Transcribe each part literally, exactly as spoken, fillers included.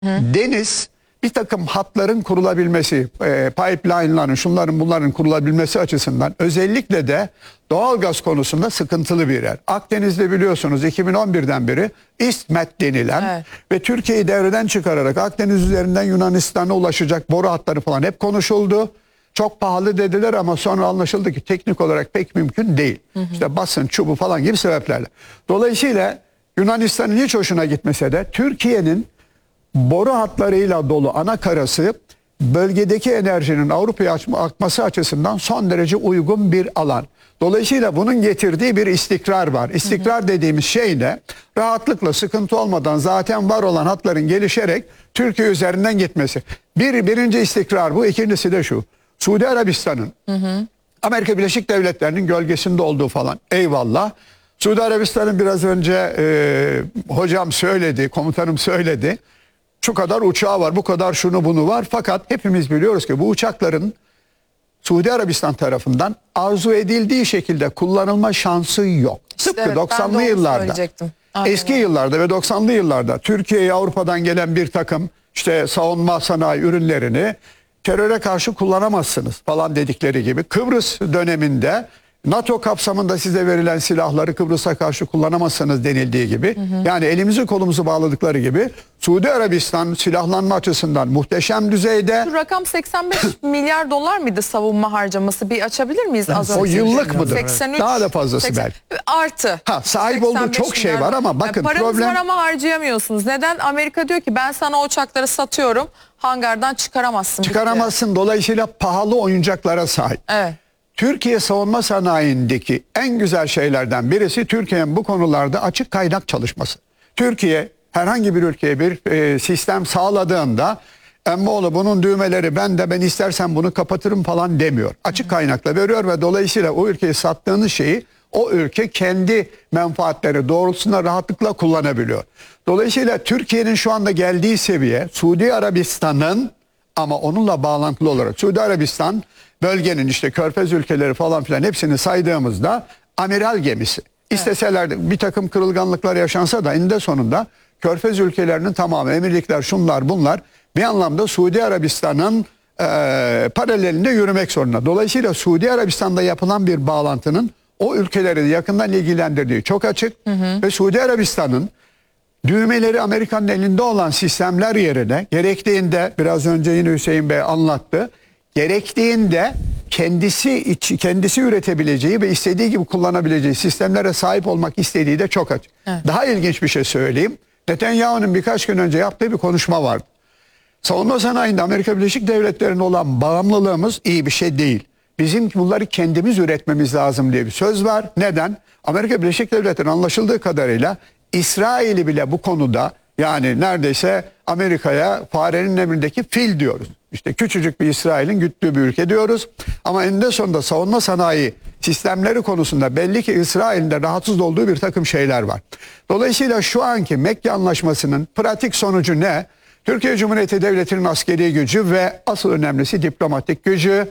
Hı. Deniz bir takım hatların kurulabilmesi, e, pipeline'ların, şunların bunların kurulabilmesi açısından özellikle de doğalgaz konusunda sıkıntılı bir yer. Akdeniz'de biliyorsunuz iki bin on birden beri İSTMET denilen evet. ve Türkiye'yi devreden çıkararak Akdeniz üzerinden Yunanistan'a ulaşacak boru hatları falan hep konuşuldu. Çok pahalı dediler ama sonra anlaşıldı ki teknik olarak pek mümkün değil. Hı hı. İşte basın, çubu falan gibi sebeplerle. Dolayısıyla Yunanistan'ın hiç hoşuna gitmese de Türkiye'nin boru hatlarıyla dolu ana karası bölgedeki enerjinin Avrupa'ya akması açısından son derece uygun bir alan. Dolayısıyla bunun getirdiği bir istikrar var. İstikrar hı hı. dediğimiz şey ne? Rahatlıkla, sıkıntı olmadan zaten var olan hatların gelişerek Türkiye üzerinden gitmesi. Bir, birinci istikrar bu. İkincisi de şu. Suudi Arabistan'ın Amerika Birleşik Devletleri'nin gölgesinde olduğu falan. Eyvallah. Suudi Arabistan'ın biraz önce e, hocam söyledi, komutanım söyledi. Şu kadar uçağı var, bu kadar şunu bunu var. Fakat hepimiz biliyoruz ki bu uçakların Suudi Arabistan tarafından arzu edildiği şekilde kullanılma şansı yok. İşte Tıpkı evet, doksanlı yıllarda, eski öyle. yıllarda ve doksanlı yıllarda Türkiye'ye Avrupa'dan gelen bir takım işte savunma sanayi ürünlerini teröre karşı kullanamazsınız falan dedikleri gibi. Kıbrıs döneminde NATO kapsamında size verilen silahları Kıbrıs'a karşı kullanamazsınız denildiği gibi. Hı hı. Yani elimizi kolumuzu bağladıkları gibi Suudi Arabistan silahlanma açısından muhteşem düzeyde. Şu rakam seksen beş milyar dolar mıydı savunma harcaması? Bir açabilir miyiz az önce? O yıllık mıdır? seksen üç, Daha da fazlası seksen, belki. Artı. Ha, sahip olduğu çok şey var ama bakın yani paranız problem. var ama harcayamıyorsunuz. Neden? Amerika diyor ki ben sana uçakları satıyorum. Hangardan çıkaramazsın. Çıkaramazsın. Bitti. Dolayısıyla pahalı oyuncaklara sahip. Evet. Türkiye savunma sanayindeki en güzel şeylerden birisi Türkiye'nin bu konularda açık kaynak çalışması. Türkiye herhangi bir ülkeye bir e, sistem sağladığında emmoğlu bunun düğmeleri ben de ben istersen bunu kapatırım falan demiyor. Açık kaynakla veriyor ve dolayısıyla o ülkeye sattığınız şeyi o ülke kendi menfaatleri doğrultusunda rahatlıkla kullanabiliyor. Dolayısıyla Türkiye'nin şu anda geldiği seviye Suudi Arabistan'ın ama onunla bağlantılı olarak Suudi Arabistan bölgenin işte Körfez ülkeleri falan filan hepsini saydığımızda amiral gemisi. Evet. İsteseler de bir takım kırılganlıklar yaşansa da eninde sonunda Körfez ülkelerinin tamamı emirlikler şunlar bunlar bir anlamda Suudi Arabistan'ın e, paralelinde yürümek zorunda. Dolayısıyla Suudi Arabistan'da yapılan bir bağlantının o ülkeleri yakından ilgilendirdiği çok açık. Hı hı. Ve Suudi Arabistan'ın düğmeleri Amerika'nın elinde olan sistemler yerine gerektiğinde biraz önce yine Hüseyin Bey anlattı. Gerektiğinde kendisi kendisi üretebileceği ve istediği gibi kullanabileceği sistemlere sahip olmak istediği de çok açık. Evet. Daha ilginç bir şey söyleyeyim. Netanyahu'nun birkaç gün önce yaptığı bir konuşma vardı. Savunma sanayinde Amerika Birleşik Devletleri'ne olan bağımlılığımız iyi bir şey değil. Bizim bunları kendimiz üretmemiz lazım diye bir söz var. Neden? Amerika Birleşik Devletleri anlaşıldığı kadarıyla İsrail'i bile bu konuda yani neredeyse Amerika'ya farenin emrindeki fil diyoruz. İşte küçücük bir İsrail'in güttüğü bir ülke diyoruz. Ama eninde sonunda savunma sanayi sistemleri konusunda belli ki İsrail'in de rahatsız olduğu bir takım şeyler var. Dolayısıyla şu anki Mekke Anlaşması'nın pratik sonucu ne? Türkiye Cumhuriyeti Devleti'nin askeri gücü ve asıl önemlisi diplomatik gücü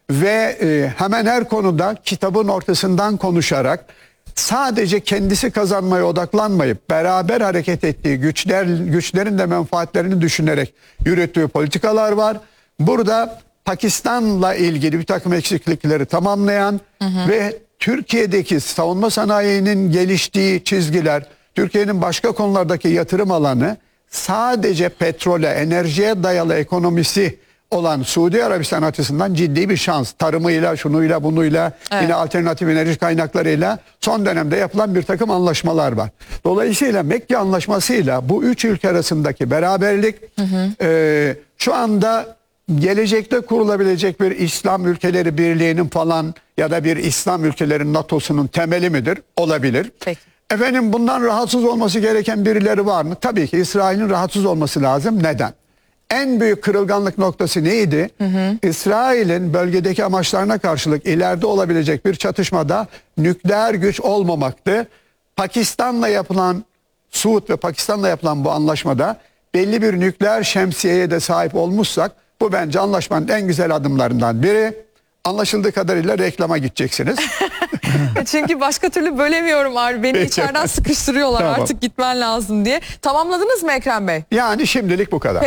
ve e, hemen her konuda kitabın ortasından konuşarak sadece kendisi kazanmaya odaklanmayıp beraber hareket ettiği güçler, güçlerin de menfaatlerini düşünerek yürüttüğü politikalar var. Burada Pakistan'la ilgili bir takım eksiklikleri tamamlayan hı hı. ve Türkiye'deki savunma sanayinin geliştiği çizgiler, Türkiye'nin başka konulardaki yatırım alanı sadece petrole, enerjiye dayalı ekonomisi olan Suudi Arabistan açısından ciddi bir şans. Tarımıyla, şunuyla, bunuyla, evet. yine alternatif enerji kaynaklarıyla son dönemde yapılan bir takım anlaşmalar var. Dolayısıyla Mekke Anlaşması'yla bu üç ülke arasındaki beraberlik hı hı. E, şu anda gelecekte kurulabilecek bir İslam ülkeleri birliğinin falan ya da bir İslam ülkelerinin NATO'sunun temeli midir? Olabilir. Peki. Efendim bundan rahatsız olması gereken birileri var mı? Tabii ki İsrail'in rahatsız olması lazım. Neden? En büyük kırılganlık noktası neydi? Hı hı. İsrail'in bölgedeki amaçlarına karşılık ileride olabilecek bir çatışmada nükleer güç olmamaktı. Pakistan'la yapılan Suud ve Pakistan'la yapılan bu anlaşmada belli bir nükleer şemsiyeye de sahip olmuşsak bu bence anlaşmanın en güzel adımlarından biri. Anlaşıldığı kadarıyla reklama gideceksiniz. Çünkü başka türlü bölemiyorum abi. Beni Peki. içeriden sıkıştırıyorlar Tamam. artık gitmen lazım diye. Tamamladınız mı Ekrem Bey? Yani şimdilik bu kadar.